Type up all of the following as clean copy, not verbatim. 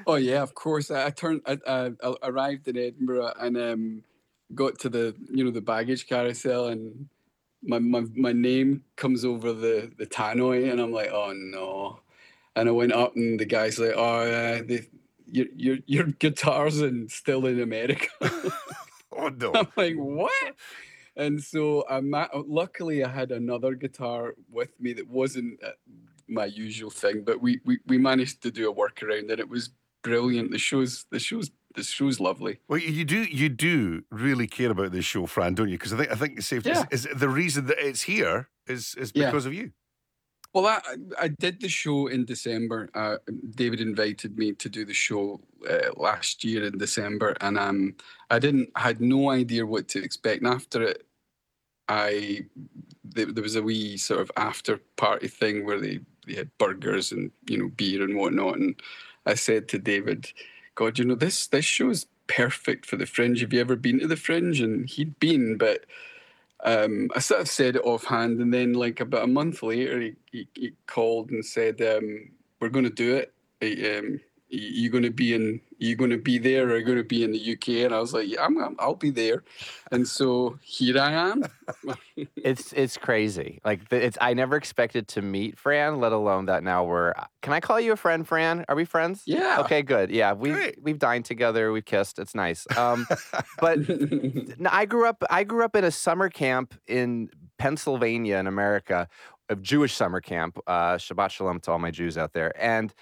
Oh yeah, of course. I arrived in Edinburgh and got to the baggage carousel, and my name comes over the tannoy, and I'm like, oh no. And I went up, and the guy's like, oh, your guitar's still in America. Oh no. I'm like, what? And so luckily I had another guitar with me that wasn't my usual thing, but we managed to do a workaround, and it was brilliant. The show's lovely. Well, you do really care about this show, Fran, don't you? Because I think it's safe. Yeah, Is the reason that it's here is yeah. because of you? Well, I did the show in December. David invited me to do the show last year in December, and I had no idea what to expect. And after it, I there was a wee sort of after party thing where they had burgers and beer and whatnot. And I said to David, God, this show is perfect for the Fringe. Have you ever been to the Fringe? And he'd been, but I sort of said it offhand, and then like about a month later, he called and said, "We're going to do it. You going to be in? You going to be there, or are you going to be in the UK?" And I was like, "Yeah, I'll be there." And so here I am. It's crazy. Like it's I never expected to meet Fran, let alone that now we're. Can I call you a friend, Fran? Are we friends? Yeah. Okay, good. Yeah, we've Great. we've dined together, we've kissed. It's nice. But I grew up in a summer camp in Pennsylvania in America, a Jewish summer camp. Shabbat shalom to all my Jews out there. And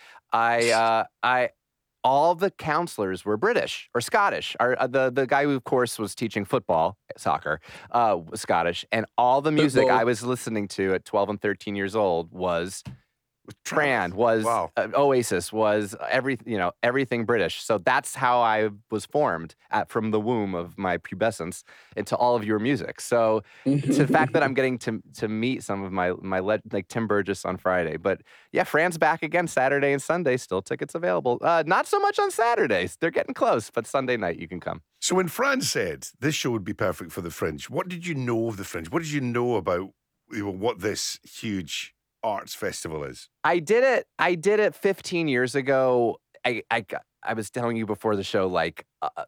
I all the counselors were British or Scottish. The guy who, of course, was teaching football, soccer, was Scottish, and all the music I Football. was listening to at 12 and 13 years old was Fran, Travis. was Wow. Oasis, was everything British. So that's how I was formed from the womb of my pubescence into all of your music. So to the fact that I'm getting to meet some of like Tim Burgess on Friday, but yeah, Fran's back again Saturday and Sunday. Still tickets available. Not so much on Saturdays. They're getting close, but Sunday night you can come. So when Fran said this show would be perfect for the Fringe, what did you know of the Fringe? What did you know about what this huge arts festival is? I did it 15 years ago. I was telling you before the show, like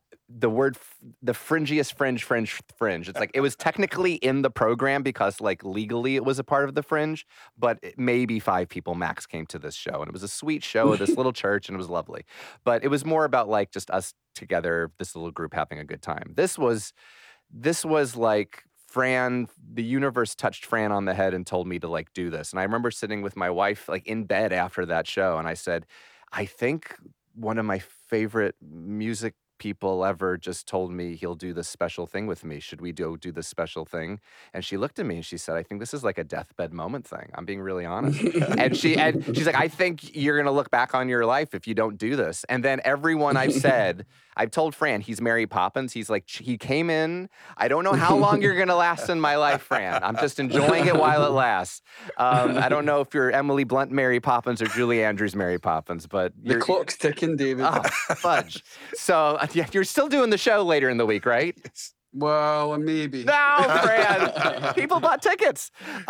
the fringiest fringe. It's like it was technically in the program because like legally it was a part of the Fringe, but maybe 5 people max came to this show, and it was a sweet show at this little church, and it was lovely. But it was more about like just us together, this little group having a good time. This was like Fran, the universe touched Fran on the head and told me to like do this. And I remember sitting with my wife like in bed after that show, and I said, I think one of my favorite music people ever just told me he'll do this special thing with me. Should we do this special thing? And she looked at me and she said, I think this is like a deathbed moment thing. I'm being really honest. And she's like, I think you're gonna look back on your life if you don't do this. And then everyone I've told Fran, he's Mary Poppins. He's like, he came in. I don't know how long you're going to last in my life, Fran. I'm just enjoying it while it lasts. I don't know if you're Emily Blunt Mary Poppins or Julie Andrews Mary Poppins, but The clock's ticking, David. oh, fudge. So yeah, you're still doing the show later in the week, right? Yes. Well, maybe. No, Fran. People bought tickets.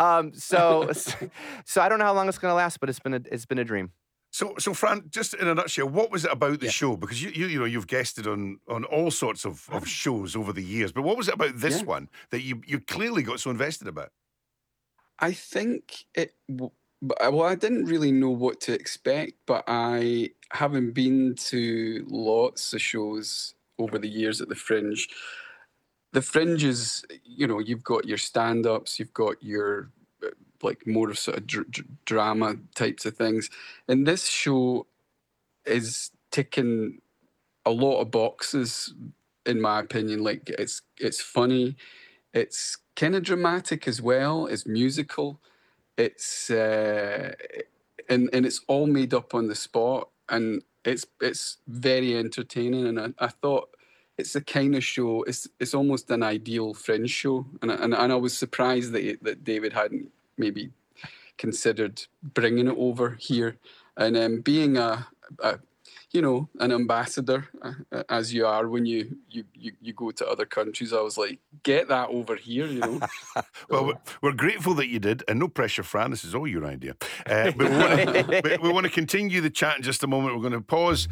So I don't know how long it's going to last, but it's been a dream. So Fran, just in a nutshell, what was it about the Yeah. show? Because you've guested on all sorts of shows over the years, but what was it about this Yeah. one that you clearly got so invested about? I think well, I didn't really know what to expect, but having been to lots of shows over the years at the Fringe is, you've got your stand-ups, you've got your like more sort of drama types of things, and this show is ticking a lot of boxes, in my opinion. Like it's funny, it's kind of dramatic as well. It's musical. It's and it's all made up on the spot, and it's very entertaining. And I thought it's the kind of show. It's almost an ideal Fringe show, and I was surprised that David hadn't maybe considered bringing it over here, and being a an ambassador, as you are when you go to other countries. I was like, get that over here. Well, So, we're grateful that you did, and no pressure, Fran. This is all your idea. But we want to continue the chat in just a moment. We're going to pause